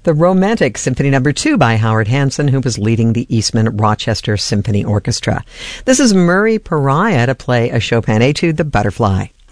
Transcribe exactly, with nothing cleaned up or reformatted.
The Romantic Symphony Number two by Howard Hanson, who was leading the Eastman Rochester Symphony Orchestra. This is Murray Pariah to play a Chopin etude, The Butterfly.